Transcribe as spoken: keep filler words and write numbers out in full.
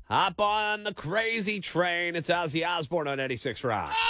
Hop on the crazy train. It's Ozzy Osbourne on eighty-six Rock.